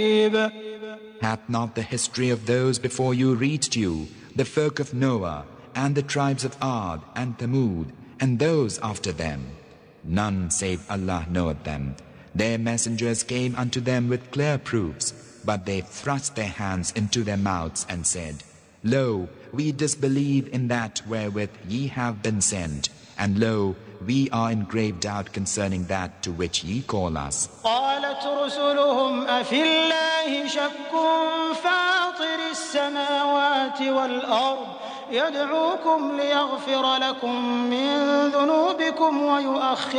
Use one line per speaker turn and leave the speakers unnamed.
Hath not the history of those before you reached you, the folk of Noah, and the tribes of Ad and Thamud, and those after them? None save Allah knoweth them. Their messengers came unto them with clear proofs, but they thrust their hands into their mouths and said, Lo, we disbelieve in that wherewith ye have been sent, and lo, we are in grave doubt concerning that to which ye call us.
قالت رسلهم أفي الله شك فاطر السماوات والأرض يدعوكم ليغفر لكم من ذنوبكم ويؤخركم